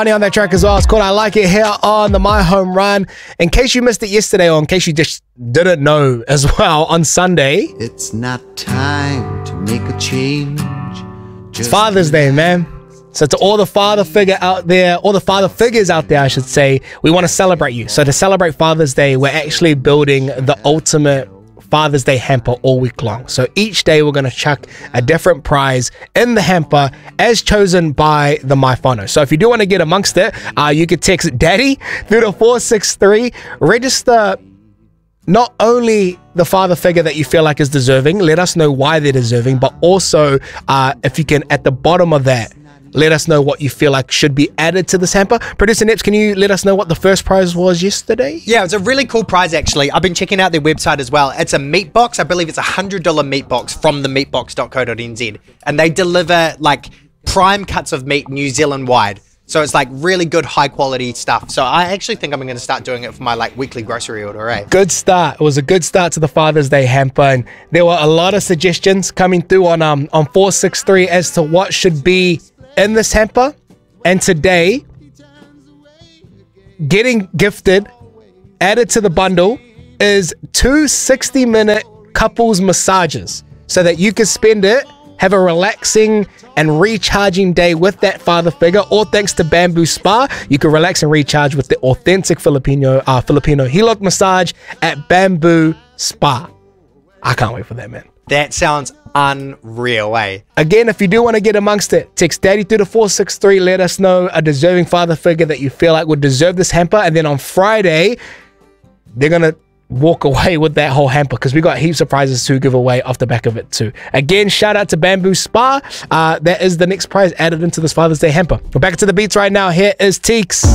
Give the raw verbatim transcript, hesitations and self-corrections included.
On that track as well. It's called I Like It here on the My Home Run. In case you missed it yesterday, or in case you just didn't know as well, on Sunday, it's not time to make a change. It's Father's Day, man. So to all the father figure out there, all the father figures out there, I should say, we want to celebrate you. So to celebrate Father's Day, we're actually building the ultimate Father's Day hamper all week long. So each day we're going to chuck a different prize in the hamper as chosen by the MyPhono. So if you do want to get amongst it, uh, you can text daddy through to four six three. Register not only the father figure that you feel like is deserving, let us know why they're deserving, but also uh, if you can, at the bottom of that, let us know what you feel like should be added to this hamper. Producer Nips, can you let us know what the first prize was yesterday? Yeah, it's a really cool prize, actually. I've been checking out their website as well. It's a meat box. I believe it's a one hundred dollar meat box from the meatbox dot co dot n z. And they deliver, like, prime cuts of meat New Zealand-wide. So it's, like, really good, high-quality stuff. So I actually think I'm going to start doing it for my, like, weekly grocery order, eh? Good start. It was a good start to the Father's Day hamper. And there were a lot of suggestions coming through on, um, on four six three as to what should be in this hamper. And today, getting gifted, added to the bundle, is two sixty minute couples massages so that you can spend it, have a relaxing and recharging day with that father figure. All thanks to Bamboo Spa. You can relax and recharge with the authentic Filipino uh, Filipino Hilot massage at Bamboo Spa. I can't wait for that, man. That sounds unreal, eh? Again, if you do want to get amongst it, text daddy through to four six three. Let us know a deserving father figure that you feel like would deserve this hamper. And then on Friday, they're going to walk away with that whole hamper because we got heaps of prizes to give away off the back of it too. Again, shout out to Bamboo Spa. Uh, that is the next prize added into this Father's Day hamper. We're back to the beats right now. Here is Teeks.